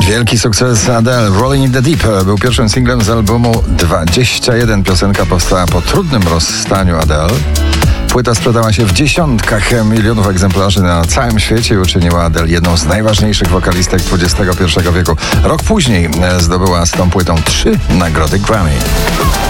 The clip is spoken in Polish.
Wielki sukces Adele. Rolling in the Deep był pierwszym singlem z albumu 21. Piosenka powstała po trudnym rozstaniu Adele. Płyta sprzedała się w dziesiątkach milionów egzemplarzy na całym świecie i uczyniła Adele jedną z najważniejszych wokalistek XXI wieku. Rok później zdobyła z tą płytą 3 nagrody Grammy.